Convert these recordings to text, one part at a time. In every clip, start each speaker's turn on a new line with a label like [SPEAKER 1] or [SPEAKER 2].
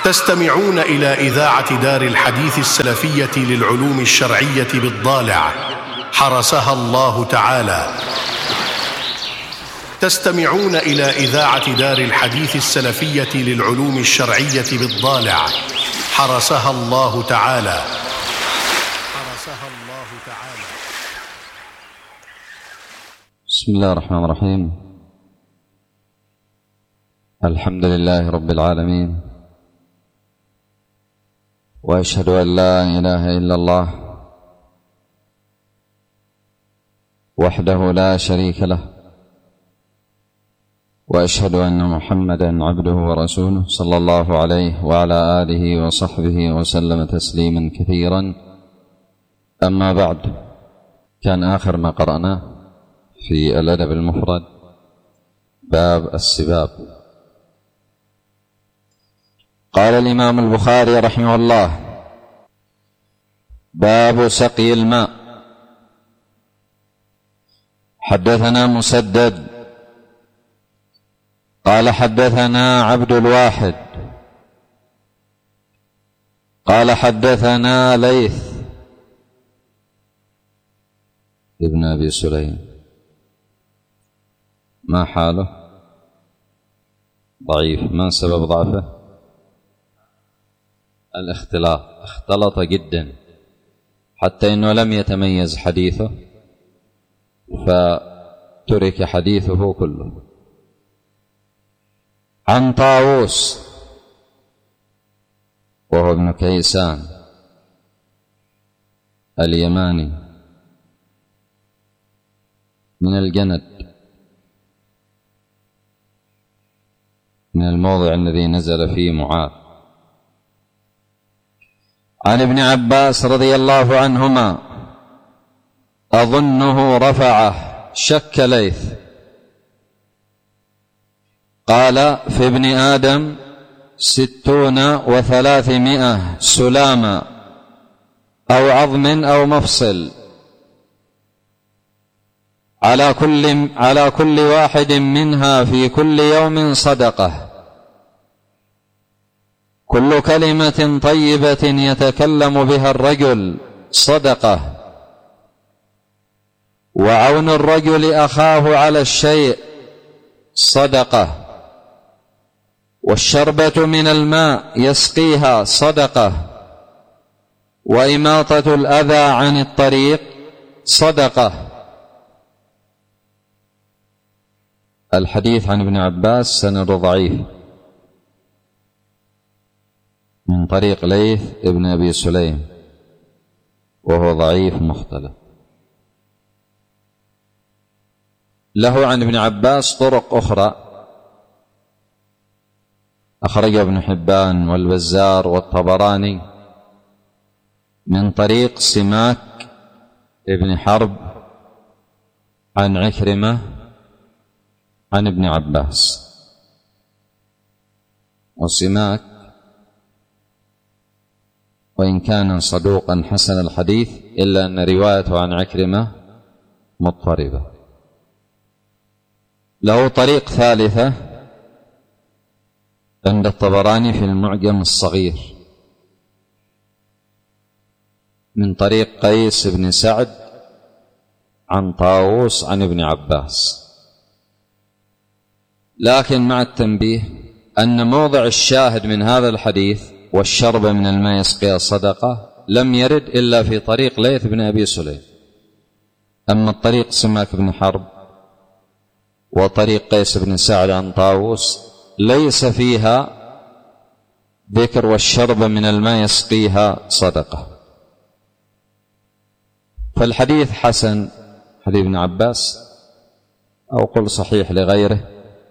[SPEAKER 1] تستمعون إلى إذاعة دار الحديث السلفية للعلوم الشرعية بالضالع حرسها الله تعالى. تستمعون إلى إذاعة دار الحديث السلفية للعلوم الشرعية بالضالع حرسها الله تعالى.
[SPEAKER 2] بسم الله الرحمن الرحيم. الحمد لله رب العالمين، وأشهد أن لا إله إلا الله وحده لا شريك له، وأشهد أن محمدًا عبده ورسوله صلى الله عليه وعلى آله وصحبه وسلم تسليمًا كثيرًا. أما بعد، كان آخر ما قرأناه في الأدب المفرد باب السباب. قال الإمام البخاري رحمه الله: باب سقي الماء. حدثنا مسدد قال حدثنا عبد الواحد قال حدثنا ليث ابن أبي سليم. ما حاله؟ ضعيف. ما سبب ضعفه؟ الاختلاط، اختلط جدا حتى إنه لم يتميز حديثه فترك حديثه كله. عن طاووس وهو ابن كيسان اليماني من الجند، من الموضع الذي نزل فيه معاذ، عن ابن عباس رضي الله عنهما، أظنه رفعه، شك ليث، قال: في ابن آدم 60 و300 سلاما أو عظم أو مفصل، على كل واحد منها في كل يوم صدقة، كل كلمة طيبة يتكلم بها الرجل صدقة، وعون الرجل أخاه على الشيء صدقة، والشربة من الماء يسقيها صدقة، وإماطة الأذى عن الطريق صدقة. الحديث عن ابن عباس سند ضعيف من طريق ليث ابن أبي سليم، وهو ضعيف مختلف. له عن ابن عباس طرق أخرى أخرج ابن حبان والبزار والطبراني من طريق سماك ابن حرب عن عكرمة عن ابن عباس. وسماك وإن كان صدوقا حسن الحديث إلا أن روايته عن عكرمة مضطربة. له طريق ثالثة عند الطبراني في المعجم الصغير من طريق قيس بن سعد عن طاووس عن ابن عباس، لكن مع التنبيه أن موضع الشاهد من هذا الحديث والشرب من الماء يسقيها صدقة لم يرد إلا في طريق ليث بن أبي سليم. أما الطريق سماك بن حرب وطريق قيس بن سعد عن طاووس ليس فيها ذكر والشرب من الماء يسقيها صدقة. فالحديث حسن، حديث ابن عباس، أو قل صحيح لغيره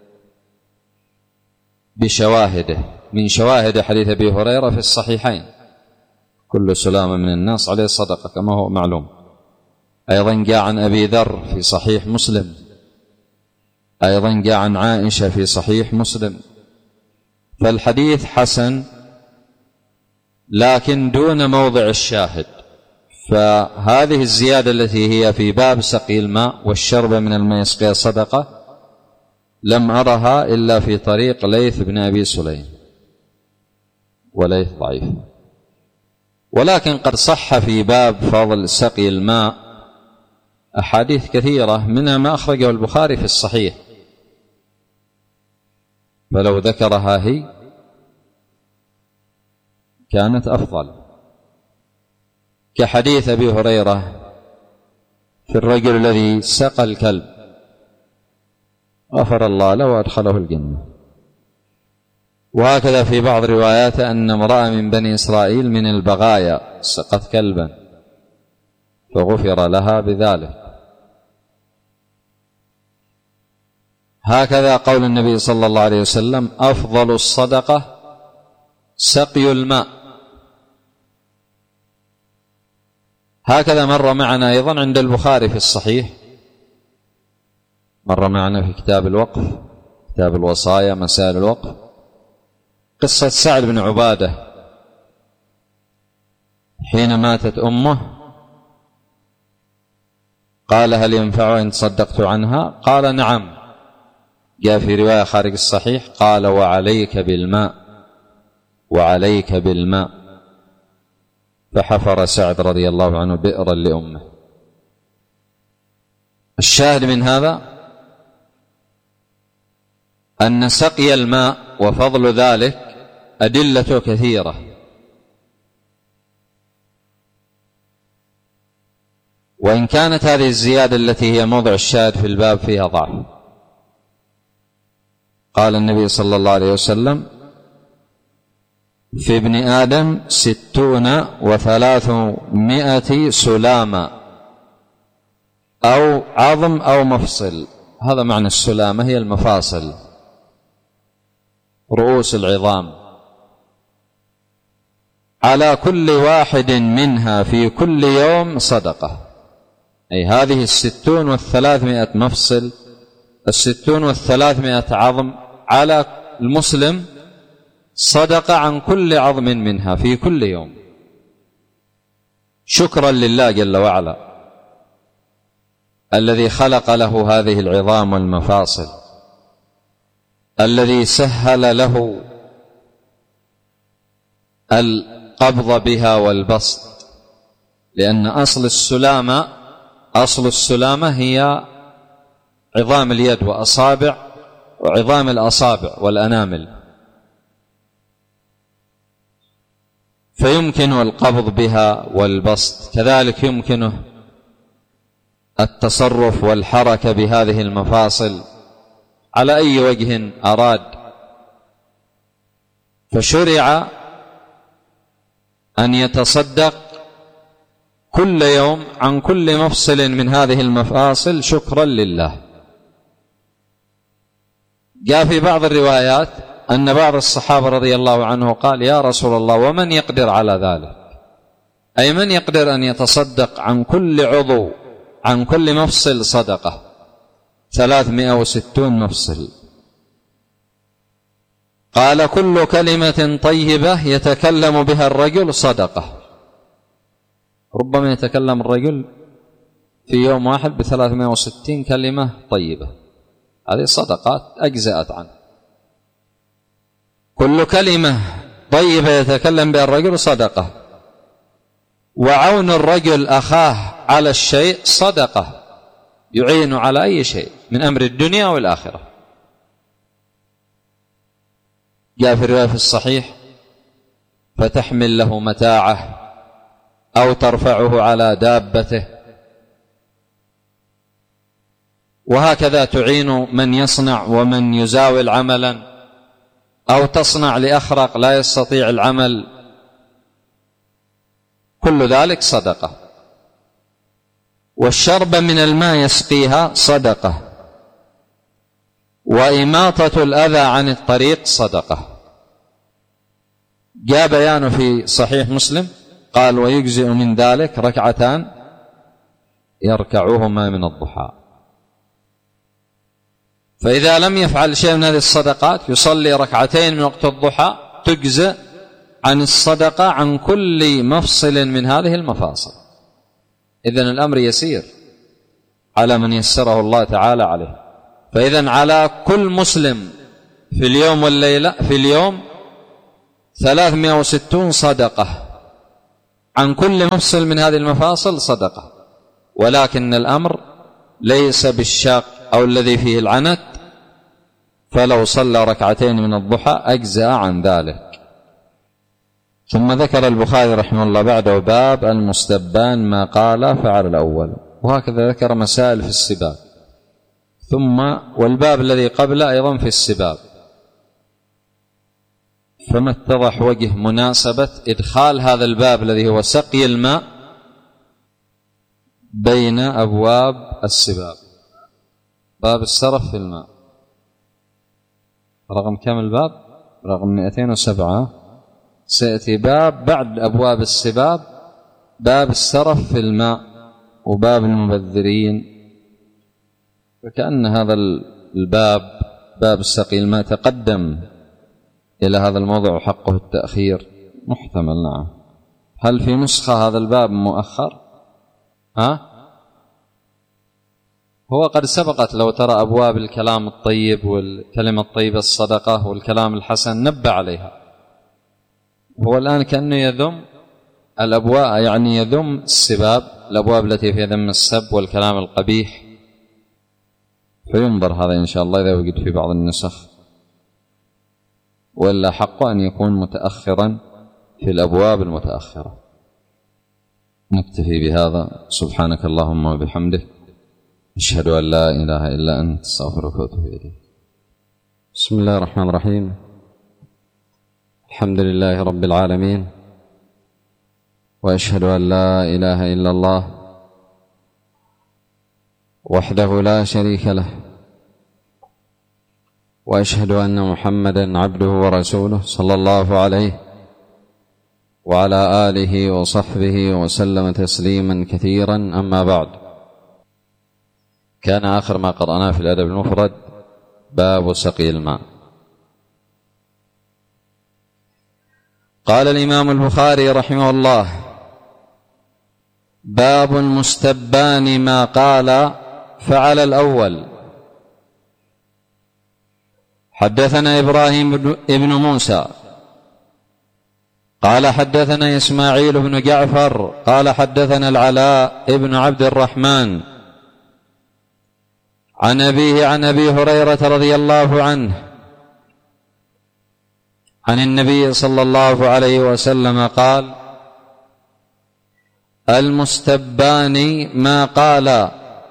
[SPEAKER 2] بشواهده، من شواهد حديث أبي هريرة في الصحيحين: كل سلامة من الناس عليه صدقة، كما هو معلوم. أيضا جاء عن أبي ذر في صحيح مسلم، أيضا جاء عن عائشة في صحيح مسلم. فالحديث حسن لكن دون موضع الشاهد. فهذه الزيادة التي هي في باب سقي الماء والشرب من الماء يسقي صدقة لم أرها إلا في طريق ليث بن أبي سليم. وليث ضعيف. ولكن قد صح في باب فضل سقي الماء أحاديث كثيرة، منها ما أخرجه البخاري في الصحيح، فلو ذكرها هي كانت أفضل، كحديث أبي هريرة في الرجل الذي سقى الكلب غفر الله له وأدخله الجنة. وهكذا في بعض رواياته أن امرأة من بني إسرائيل من البغايا سقت كلبا فغفر لها بذلك. هكذا قول النبي صلى الله عليه وسلم أفضل الصدقة سقي الماء. هكذا مر معنا أيضا عند البخاري في الصحيح، مر معنا في كتاب الوقف، كتاب الوصايا، مسائل الوقف، قصة سعد بن عبادة حين ماتت أمه قال هل ينفع إن تصدقت عنها؟ قال نعم. جاء في رواية خارج الصحيح قال وعليك بالماء، وعليك بالماء، فحفر سعد رضي الله عنه بئرا لأمه. الشاهد من هذا أن سقي الماء وفضل ذلك أدلته كثيرة، وإن كانت هذه الزيادة التي هي موضع الشاهد في الباب فيها ضعف. قال النبي صلى الله عليه وسلم في ابن آدم 60 و300 سلامة أو عظم أو مفصل. هذا معنى السلامة، هي المفاصل، رؤوس العظام. على كل واحد منها في كل يوم صدقة، أي هذه 60 و300 مفصل، 60 و300 عظم على المسلم صدقة عن كل عظم منها في كل يوم، شكرا لله جل وعلا الذي خلق له هذه العظام والمفاصل، الذي سهل له القبض بها والبسط. لأن أصل السلامة هي عظام اليد وعظام الأصابع والأنامل، فيمكن القبض بها والبسط، كذلك يمكنه التصرف والحركة بهذه المفاصل على أي وجه أراد. فشرع أن يتصدق كل يوم عن كل مفصل من هذه المفاصل شكرا لله. جاء في بعض الروايات أن بعض الصحابة رضي الله عنه قال يا رسول الله ومن يقدر على ذلك؟ أي من يقدر أن يتصدق عن كل عضو عن كل مفصل صدقة؟ 360 مفصل. قال كل كلمة طيبة يتكلم بها الرجل صدقة. ربما يتكلم الرجل في يوم واحد ب360 كلمة طيبة، هذه صدقات أجزأت عنه. كل كلمة طيبة يتكلم بها الرجل صدقة. وعون الرجل أخاه على الشيء صدقة، يعين على أي شيء من أمر الدنيا والآخرة. جاء في الرواية في الصحيح فتحمل له متاعه أو ترفعه على دابته، وهكذا تعين من يصنع ومن يزاول عملا، أو تصنع لأخرق لا يستطيع العمل، كل ذلك صدقة. والشرب من الماء يسقيها صدقة، وإماطة الأذى عن الطريق صدقة. جاء بيان في صحيح مسلم قال ويجزئ من ذلك 2 ركعتان يركعهما من الضحى. فإذا لم يفعل شيء من هذه الصدقات يصلي 2 ركعتين من وقت الضحى تجزئ عن الصدقة عن كل مفصل من هذه المفاصل. إذن الأمر يسير على من يسره الله تعالى عليه. فإذن على كل مسلم في اليوم والليلة في اليوم 360 صدقة، عن كل مفصل من هذه المفاصل صدقة، ولكن الأمر ليس بالشاق أو الذي فيه العنت، فلو صلى ركعتين من الضحى أجزأ عن ذلك. ثم ذكر البخاري رحمه الله بعده باب المستبان ما قال فعل الأول، وهكذا ذكر مسائل في السباب، ثم والباب الذي قبله أيضا في السباب. فما اتضح وجه مناسبة إدخال هذا الباب الذي هو سقي الماء بين أبواب السباب. باب السرف في الماء رقم كم الباب؟ رقم 207. سيأتي باب بعد أبواب السباب باب السرف في الماء وباب المبذرين، فكأن هذا الباب باب السقي الماء تقدم إلى هذا الموضع وحقه التأخير محتمل. نعم. هل في نسخة هذا الباب مؤخر؟ هو قد سبقت لو ترى أبواب الكلام الطيب والكلمة الطيبة الصدقة والكلام الحسن نبه عليها. هو الآن كأنه يذم الأبواب، يعني يذم السباب، الأبواب التي فيها ذم السب والكلام القبيح، فينظر هذا إن شاء الله إذا وجد في بعض النسخ، وإلا حق أن يكون متأخرا في الأبواب المتأخرة. نكتفي بهذا. سبحانك اللهم وبحمدك، أشهد أن لا إله إلا أنت، أستغفرك وأتوب إليك.
[SPEAKER 3] بسم الله الرحمن الرحيم. الحمد لله رب العالمين، وأشهد أن لا إله إلا الله وحده لا شريك له، وأشهد أن محمدا عبده ورسوله صلى الله عليه وعلى آله وصحبه وسلم تسليما كثيرا. أما بعد، كان آخر ما قرأناه في الأدب المفرد باب سقي الماء. قال الإمام البخاري رحمه الله: باب المستبان ما قال فعل الأول. حدثنا إبراهيم بن موسى قال حدثنا إسماعيل بن جعفر قال حدثنا العلاء بن عبد الرحمن عن أبيه عن أبي هريرة رضي الله عنه عن النبي صلى الله عليه وسلم قال: المستبان ما قال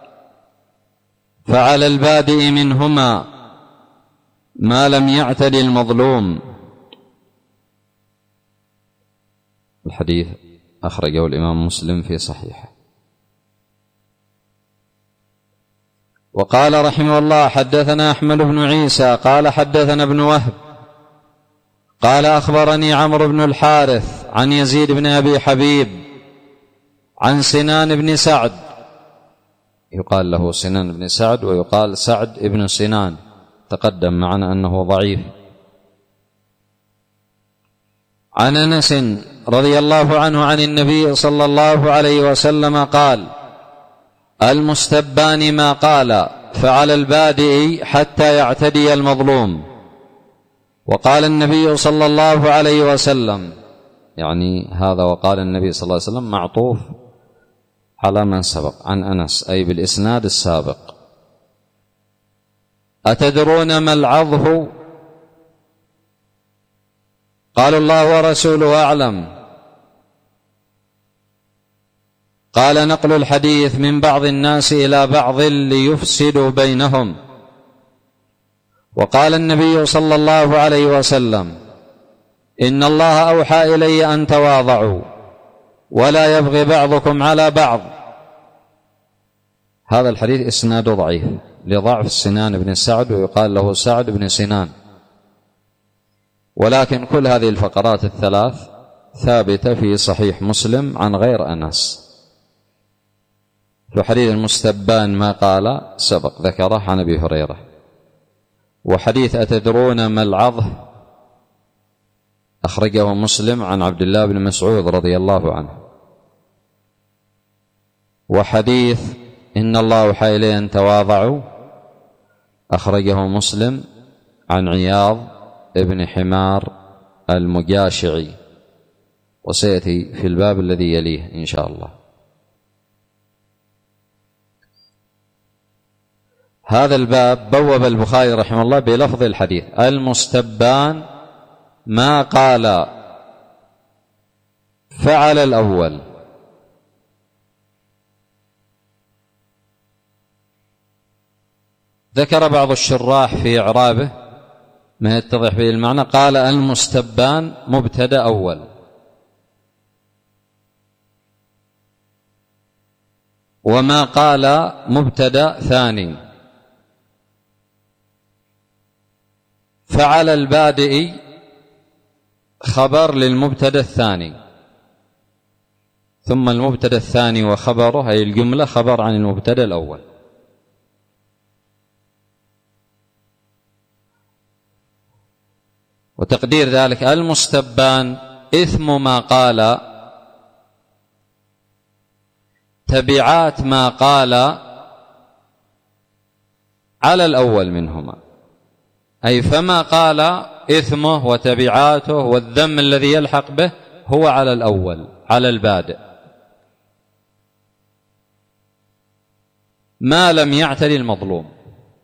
[SPEAKER 3] فعلى البادئ منهما ما لم يعتد المظلوم. الحديث أخرجه الإمام مسلم في صحيحه. وقال رحمه الله: حدثنا أحمد بن عيسى قال حدثنا ابن وهب قال أخبرني عمرو بن الحارث عن يزيد بن أبي حبيب عن سنان بن سعد، يقال له سنان بن سعد ويقال سعد بن سنان، تقدم معنا أنه ضعيف، عن أنس رضي الله عنه عن النبي صلى الله عليه وسلم قال: المستبان ما قال فعلى البادئ حتى يعتدي المظلوم. وقال النبي صلى الله عليه وسلم، يعني هذا وقال النبي صلى الله عليه وسلم معطوف على من سبق عن أنس، أي بالإسناد السابق. أتدرون ما العضه؟ قالوا: الله ورسوله أعلم. قال: نقل الحديث من بعض الناس إلى بعض ليفسدوا بينهم. وقال النبي صلى الله عليه وسلم: إن الله أوحى إلي أن تواضعوا ولا يبغي بعضكم على بعض. هذا الحديث إسناد ضعيف لضعف سنان بن سعد، ويقال له سعد بن سنان، ولكن كل هذه الفقرات الثلاث ثابتة في صحيح مسلم عن غير أنس. فحديث المستبان ما قال سبق ذكره عن أبي هريرة، وحديث أتدرون ما العضه أخرجه مسلم عن عبد الله بن مسعود رضي الله عنه، وحديث إن الله أوحى إلي أن تواضعوا أخرجه مسلم عن عياض ابن حمار
[SPEAKER 2] المجاشعي، وسيأتي في الباب الذي يليه إن شاء الله. هذا الباب بوب البخاري رحمه الله بلفظ الحديث: المستبان ما قال فعل الأول. ذكر بعض الشراح في إعرابه ما يتضح به المعنى، قال المستبان مبتدأ أول، وما قال مبتدأ ثاني. فعل البادئ خبر للمبتدأ الثاني، ثم المبتدأ الثاني وخبره أي الجملة خبر عن المبتدأ الأول. وتقدير ذلك: المستبان إثم ما قال، تبعات ما قال على الأول منهما، أي فما قال إثمه وتبعاته والذم الذي يلحق به هو على الأول، على البادئ، ما لم يعتدي المظلوم.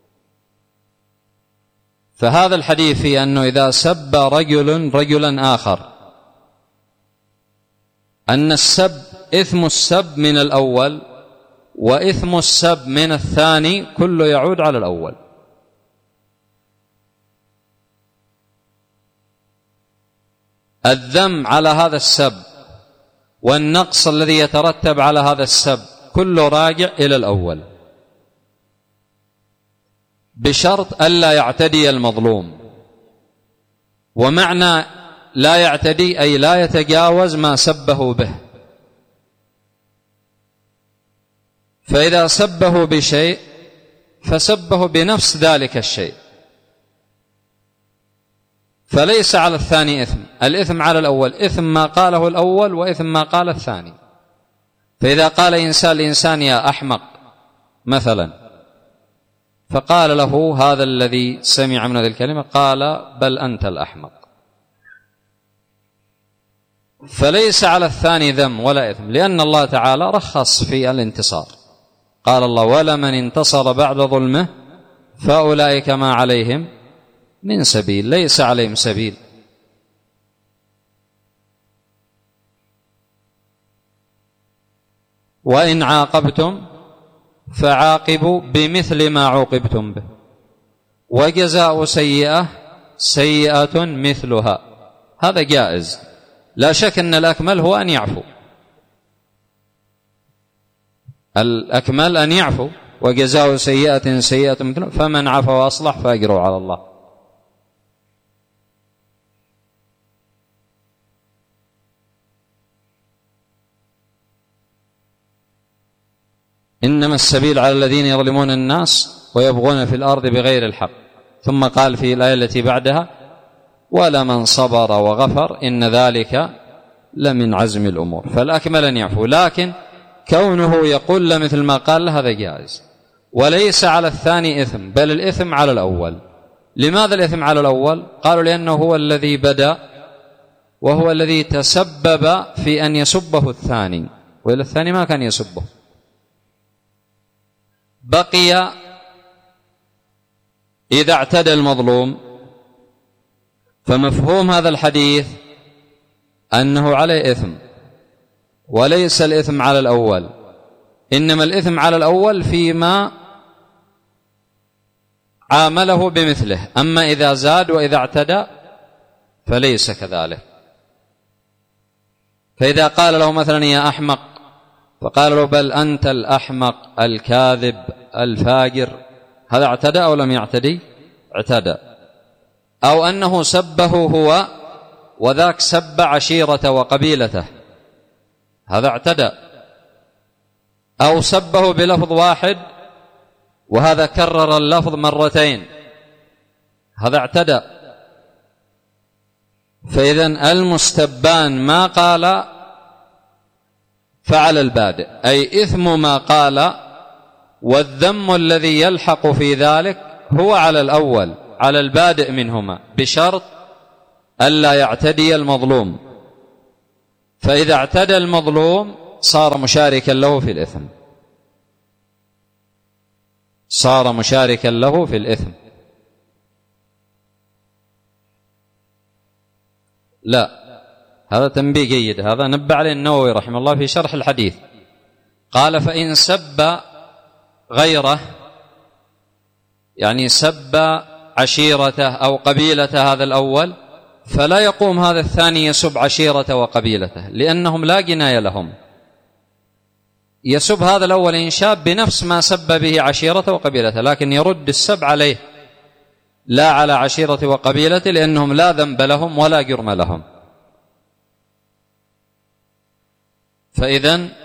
[SPEAKER 2] فهذا الحديث في أنه إذا سب رجل رجلا آخر، أن السب إثم السب من الأول وإثم السب من الثاني كله يعود على الأول. الذم على هذا السب والنقص الذي يترتب على هذا السب كله راجع إلى الأول، بشرط ألا يعتدي المظلوم. ومعنى لا يعتدي أي لا يتجاوز ما سبه به. فإذا سبه بشيء فسبه بنفس ذلك الشيء، فليس على الثاني إثم، الإثم على الأول، إثم ما قاله الأول وإثم ما قال الثاني. فإذا قال إنسان لإنسان يا أحمق مثلا، فقال له هذا الذي سمع من هذه الكلمة قال بل أنت الأحمق، فليس على الثاني ذم ولا إثم، لأن الله تعالى رخص في الانتصار. قال الله: ولمن انتصر بعد ظلمه فأولئك ما عليهم من سبيل، ليس عليهم سبيل. وإن عاقبتم فعاقبوا بمثل ما عوقبتم به، وجزاء سيئة سيئة مثلها. هذا جائز، لا شك أن الأكمل هو أن يعفو، الأكمل أن يعفو، وجزاء سيئة سيئة مثلها، فمن عفا وأصلح فأجره على الله. إنما السبيل على الذين يظلمون الناس ويبغون في الأرض بغير الحق. ثم قال في الآية التي بعدها: ولمن صبر وغفر إن ذلك لمن عزم الأمور. فالأكمل أن يعفو، لكن كونه يقول مثل ما قال هذا جائز. وليس على الثاني إثم، بل الإثم على الأول. لماذا الإثم على الأول؟ قالوا لأنه هو الذي بدأ وهو الذي تسبب في أن يسبه الثاني، وإلى الثاني ما كان يسبه. بقي إذا اعتدى المظلوم، فمفهوم هذا الحديث أنه عليه إثم، وليس الإثم على الأول، إنما الإثم على الأول فيما عامله بمثله، أما إذا زاد وإذا اعتدى فليس كذلك. فإذا قال له مثلا يا أحمق، فقال له بل أنت الأحمق الكاذب الفاجر، هذا اعتدى أو لم يعتدي؟ اعتدى. أو أنه سبه هو وذاك سب عشيرته وقبيلته، هذا اعتدى. أو سبه بلفظ واحد وهذا كرر اللفظ مرتين، هذا اعتدى. فإذن المستبان ما قال فعل البادئ، أي إثم ما قال، والذم الذي يلحق في ذلك هو على الأول، على البادئ منهما، بشرط
[SPEAKER 3] ألا يعتدي المظلوم، فإذا اعتدى المظلوم صار مشاركا له في الإثم، صار مشاركا له في الإثم. لا، هذا تنبيه جيد، هذا نبه عليه النووي رحمه الله في شرح الحديث. قال: فإن سب غيره، يعني سب عشيرته أو قبيلته هذا الأول، فلا يقوم هذا الثاني يسب عشيرته وقبيلته، لأنهم لا جناية لهم. يسب هذا الأول إن شاء بنفس ما سب به عشيرته وقبيلته، لكن يرد السب عليه لا على عشيرته وقبيلته، لأنهم لا ذنب لهم ولا جرم لهم. فإذن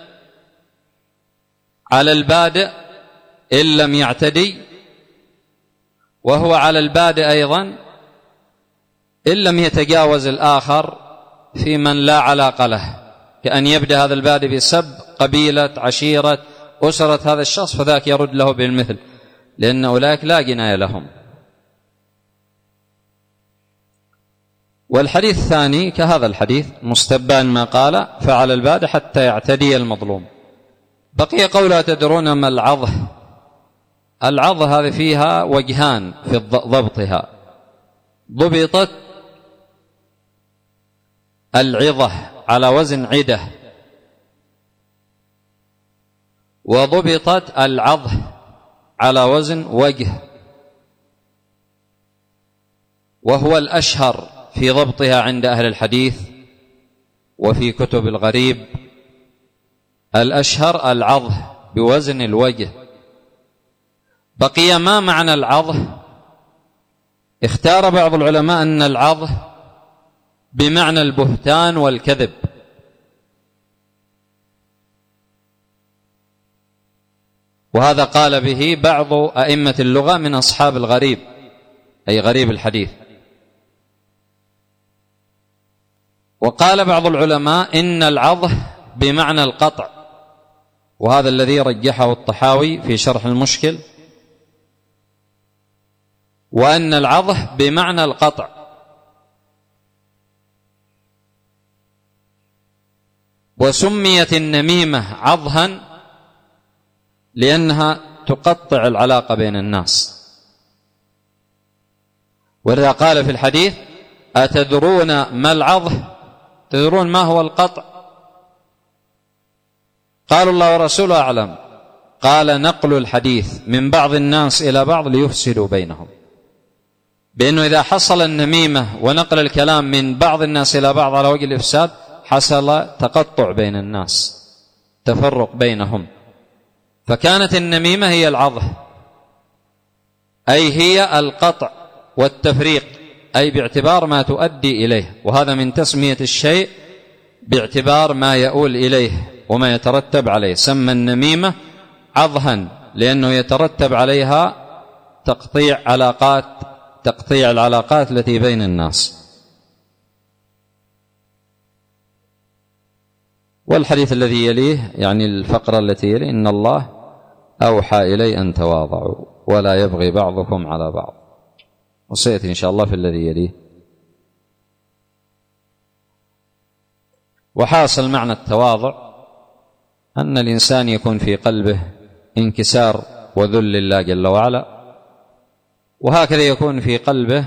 [SPEAKER 3] على البادئ إن لم يعتدي، وهو على البادئ أيضا إن لم يتجاوز الآخر في من لا علاقة له، كأن يبدأ هذا البادئ بسب قبيلة عشيرة أسرة هذا الشخص، فذاك يرد له بالمثل، لأن أولئك لا جناية لهم. والحديث الثاني كهذا الحديث مستبان ما قال: فعلى البادئ حتى يعتدي المظلوم. بقي قوله: تدرون ما العظه؟ العظه هذه فيها وجهان في ضبطها. ضبطت العظة على وزن عدة، وضبطت العظه على وزن وجه، وهو الأشهر في ضبطها عند أهل الحديث وفي كتب الغريب. الأشهر العظه بوزن الوجه. بقي ما معنى العظه؟ اختار بعض العلماء أن العظه بمعنى البهتان والكذب، وهذا قال به بعض أئمة اللغة من أصحاب الغريب، أي غريب الحديث. وقال بعض العلماء إن العظه بمعنى القطع، وهذا الذي رجحه الطحاوي في شرح المشكل، وأن العظه بمعنى القطع. وسميت النميمة عظها لأنها تقطع العلاقة بين الناس. ولذا قال في الحديث: أتدرون ما العظه؟ تدرون ما هو القطع؟ قالوا: الله ورسوله أعلم. قال: نقل الحديث من بعض الناس إلى بعض ليفسدوا بينهم. بأنه إذا حصل النميمة ونقل الكلام من بعض الناس إلى بعض على وجه الإفساد، حصل تقطع بين الناس، تفرق بينهم. فكانت النميمة هي العظه، أي هي القطع والتفريق، أي باعتبار ما تؤدي إليه، وهذا من تسمية الشيء باعتبار ما يؤول إليه وما يترتب عليه. سمى النميمة عظها لأنه يترتب عليها تقطيع العلاقات التي بين الناس. والحديث الذي يليه، يعني الفقرة التي يليه: إن الله أوحى إلي أن تواضعوا ولا يبغي بعضكم على بعض. وسيأتي إن شاء الله في الذي يليه. وحاصل معنى التواضع أن الإنسان يكون في قلبه انكسار وذل لله جل وعلا، وهكذا يكون في قلبه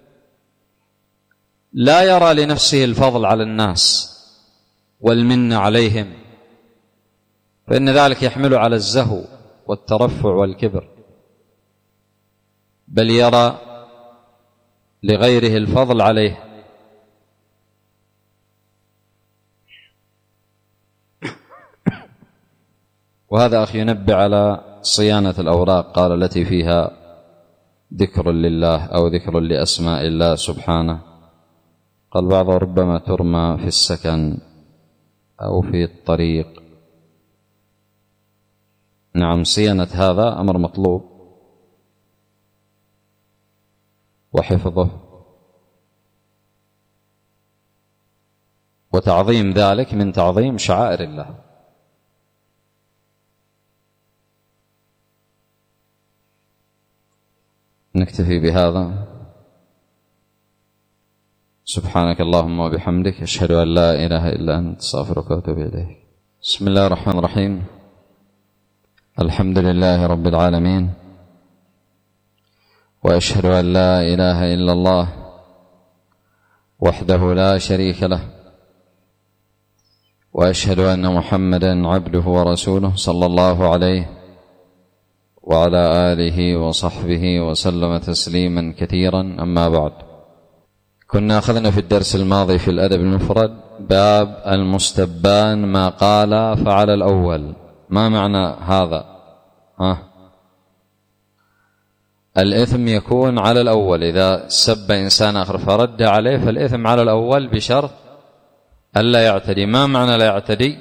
[SPEAKER 3] لا يرى لنفسه الفضل على الناس والمن عليهم، فإن ذلك يحمل على الزهو والترفع والكبر، بل يرى لغيره الفضل عليه. وهذا أخي ينبه على صيانة الأوراق، قال: التي فيها ذكر لله أو ذكر لأسماء الله سبحانه. قال بعضها: ربما ترمى في السكن أو في الطريق. نعم، صيانة هذا أمر مطلوب، وحفظه وتعظيم ذلك من تعظيم شعائر الله. نكتفي بهذا.
[SPEAKER 2] سبحانك اللهم وبحمدك، أشهد أن لا إله إلا أنت، أستغفرك وأتوب إليك. بسم الله الرحمن الرحيم. الحمد لله رب العالمين، وأشهد أن لا إله إلا الله وحده لا شريك له، وأشهد أن محمدا عبده ورسوله صلى الله عليه وعلى آله وصحبه وسلم تسليما كثيرا. أما بعد، كنا أخذنا في الدرس الماضي في الأدب المفرد باب المستبان ما قال فعل الأول. ما معنى هذا؟ الإثم يكون على الأول، إذا سب إنسان آخر فرد عليه فالإثم على الأول بشرط ألا يعتدي. ما معنى لا يعتدي؟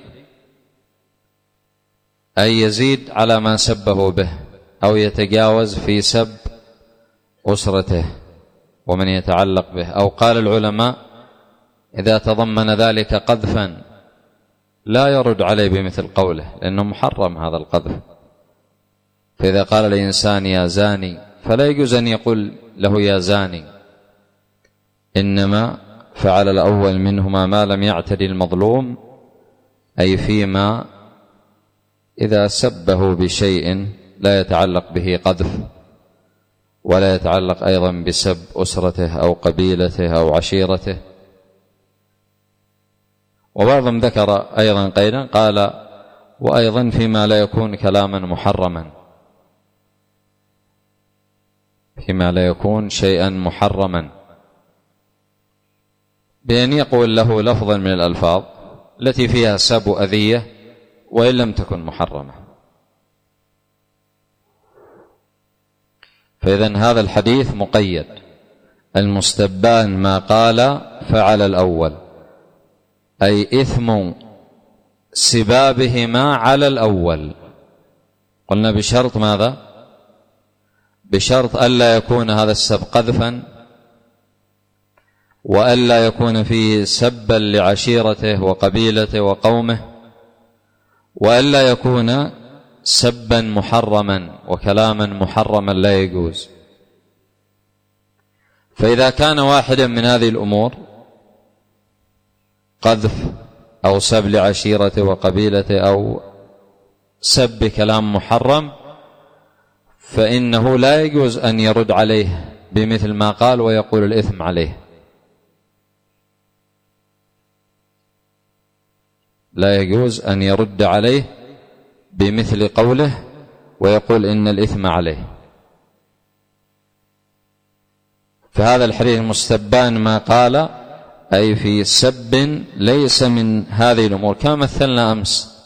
[SPEAKER 2] أي يزيد على ما سبه به أو يتجاوز في سب أسرته ومن يتعلق به. أو قال العلماء إذا تضمن ذلك قذفا لا يرد عليه بمثل قوله، لأنه محرم هذا القذف. فإذا قال الإنسان يا زاني فلا يجوز أن يقول له يا زاني، إنما فعل الأول منهما ما لم يعتدي المظلوم، أي فيما إذا سبه بشيء لا يتعلق به قذف ولا يتعلق أيضا بسب أسرته أو قبيلته أو عشيرته. وبعضهم ذكر أيضا قيدا، قال وأيضا فيما لا يكون كلاما محرما، فيما لا يكون شيئا محرما، بأن يقول له لفظا من الألفاظ التي فيها سب أذية وإن لم تكن محرمة. فإذن هذا الحديث مقيد، المستبان ما قال فعل الأول، أي إثم سبابهما على الأول. قلنا بشرط ماذا؟ بشرط ألا يكون هذا السب قذفا، وألا يكون فيه سبا لعشيرته وقبيلته وقومه، وألا يكون سبا محرما وكلاما محرما لا يجوز. فإذا كان واحدا من هذه الأمور قذف أو سب لعشيرته وقبيلته أو سب كلام محرم، فإنه لا يجوز أن يرد عليه بمثل ما قال ويقول الإثم عليه. لا يجوز أن يرد عليه بمثل قوله ويقول إن الإثم عليه. فهذا الحديث المستبان ما قال، أي في سب ليس من هذه الأمور، كما مثلنا أمس،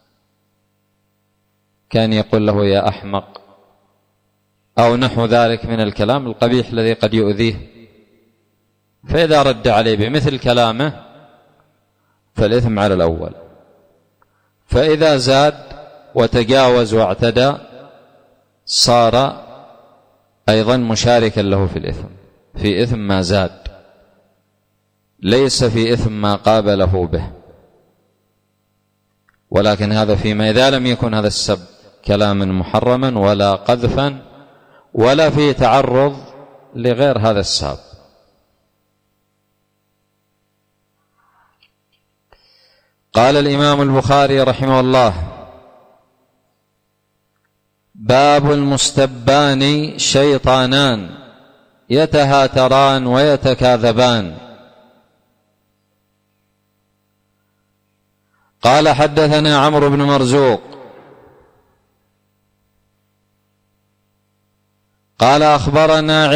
[SPEAKER 2] كان يقول له يا أحمق أو نحو ذلك من الكلام القبيح الذي قد يؤذيه. فإذا رد عليه بمثل كلامه فالإثم على الأول. فإذا زاد وتجاوز واعتدى صار أيضا مشاركا له في الإثم، في إثم ما زاد، ليس في إثم ما قابله به. ولكن هذا فيما إذا لم يكن هذا السب كلاما محرما ولا قذفا ولا فيه تعرض لغير هذا الساب. قال الإمام البخاري رحمه الله: باب المستبان شيطانان يتهاتران ويتكاذبان. قال حدثنا عمرو بن مرزوق قال أخبرنا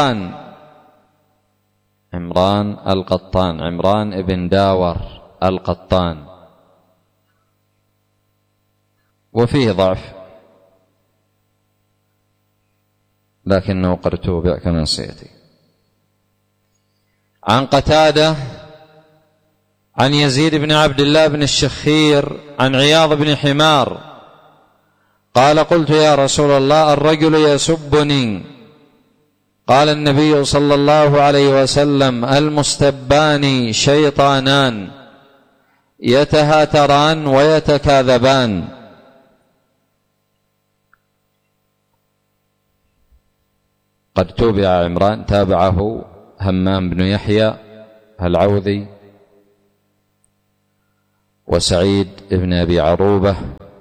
[SPEAKER 2] عمران القطان، عمران بن داور القطان، وفيه ضعف لكنه قد توبع كما سيأتي. عن قتادة عن يزيد بن عبد الله بن الشخير عن عياض بن حمار قال: قلت يا رسول الله الرجل يسبني. قال النبي صلى الله عليه وسلم: المستبان شيطانان يتهاتران ويتكاذبان. قد توبع عمران، تابعه همام بن يحيى
[SPEAKER 3] العوذي وسعيد بن أبي عروبة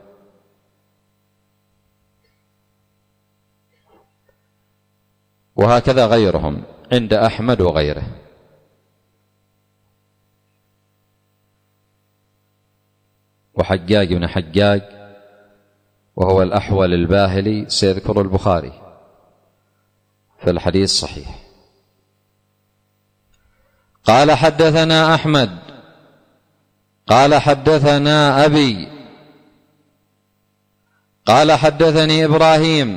[SPEAKER 3] وهكذا غيرهم عند أحمد وغيره. وحجاج بن حجاج وهو الأحول الباهلي سيذكر البخاري في الحديث صحيح. قال حدثنا أحمد قال حدثنا أبي قال حدثني إبراهيم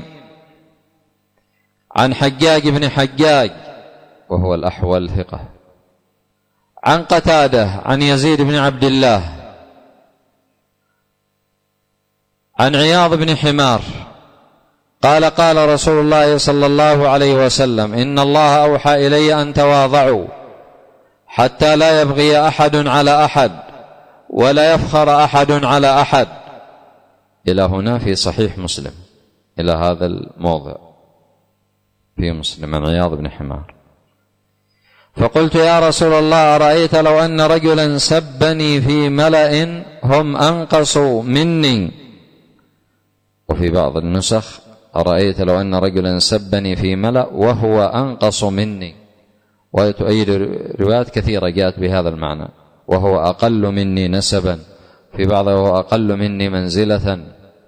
[SPEAKER 3] عن حجاج بن حجاج وهو الأحول ثقة عن قتادة عن يزيد بن عبد الله عن عياض بن حمار قال قال رسول الله صلى الله عليه وسلم: إن الله أوحى إلي أن تواضعوا حتى لا يبغي أحد على أحد ولا يفخر أحد على أحد. إلى هنا في صحيح مسلم، إلى هذا الموضع في مسلم عن عياض بن حمار. فقلت: يا رسول الله، أرأيت لو أن رجلا سبني في ملأ هم أنقص مني، وفي بعض النسخ: أرأيت لو أن رجلا سبني في ملأ وهو أنقص مني، وتؤيد روايات كثيرة جاءت بهذا المعنى، وهو أقل مني نسبا، في بعضها وهو أقل مني منزلة.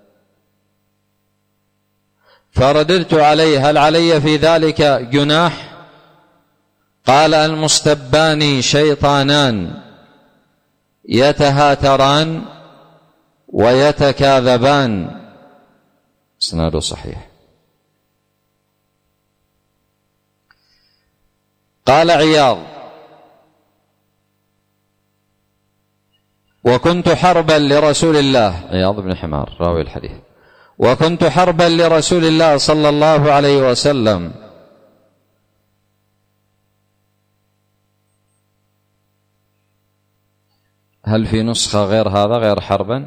[SPEAKER 3] فرددت عليه: هل علي في ذلك جناح؟ قال: المستبان شيطانان يتهاتران ويتكاذبان. اسناده صحيح. قال عياض: وكنت حربا لرسول الله، عياض بن حمار راوي الحديث، وكنت حربا لرسول الله صلى الله عليه وسلم هل في نسخة غير هذا، غير حربا؟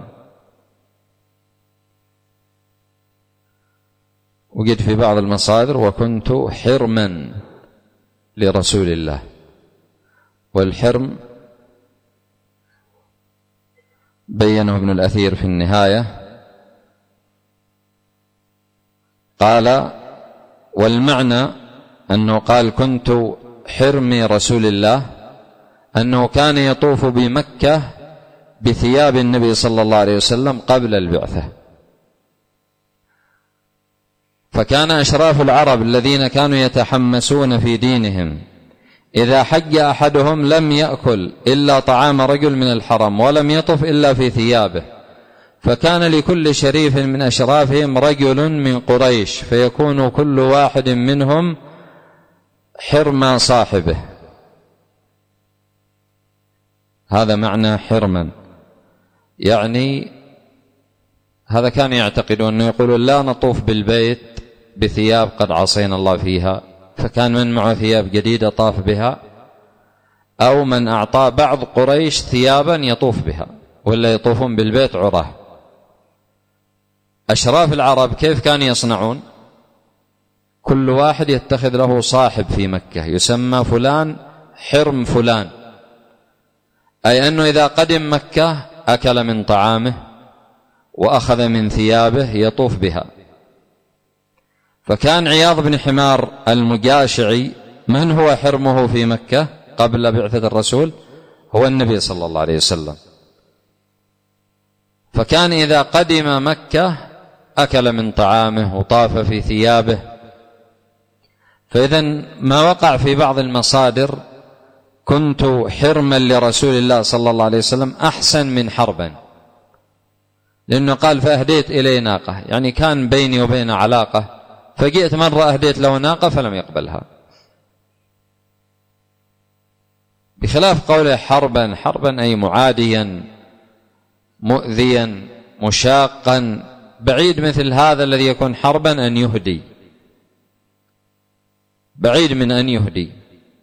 [SPEAKER 3] وجد في بعض المصادر: وكنت حرما لرسول الله. والحرم بينه ابن الأثير في النهاية، قال: والمعنى أنه قال كنت حرمي رسول الله، أنه كان يطوف بمكة بثياب النبي صلى الله عليه وسلم قبل البعثة. فكان أشراف العرب الذين كانوا يتحمسون في دينهم إذا حج أحدهم لم يأكل إلا طعام رجل من الحرم ولم يطف إلا في ثيابه، فكان لكل شريف من أشرافهم رجل من قريش، فيكون كل واحد منهم حرم صاحبه. هذا معنى حرما، يعني هذا كان يعتقدون أنه يقولون لا نطوف بالبيت بثياب قد عصينا الله فيها، فكان من معه ثياب جديدة طاف بها، أو من أعطى بعض قريش ثيابا يطوف بها، ولا يطوفون بالبيت عراه. أشراف العرب كيف كانوا يصنعون؟ كل واحد يتخذ له صاحب في مكة يسمى فلان حرم فلان، أي أنه إذا قدم مكة أكل من طعامه وأخذ من ثيابه يطوف بها. فكان عياض بن حمار المجاشعي من هو حرمه في مكة قبل بعثة الرسول؟ هو النبي صلى الله عليه وسلم. فكان إذا قدم مكة أكل من طعامه وطاف في ثيابه. فإذن ما وقع في بعض المصادر كنت حرما لرسول الله صلى الله عليه وسلم أحسن من حربا، لأنه قال فأهديت إليه ناقة، يعني كان بيني وبين علاقة، فجئت مرة أهديت له ناقة فلم يقبلها، بخلاف قوله حربا. حربا أي معاديا مؤذيا مشاقا، بعيد مثل هذا الذي يكون حربا أن يهدي، بعيد من أن يهدي.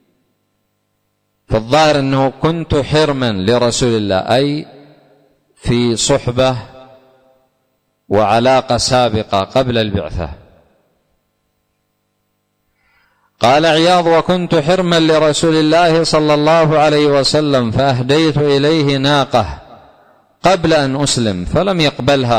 [SPEAKER 3] فالظاهر أنه كنت حرما لرسول الله، أي في صحبة وعلاقة سابقة قبل البعثة. قال عياض: وكنت حرما لرسول الله صلى الله عليه وسلم فأهديت إليه ناقة قبل أن أسلم فلم يقبلها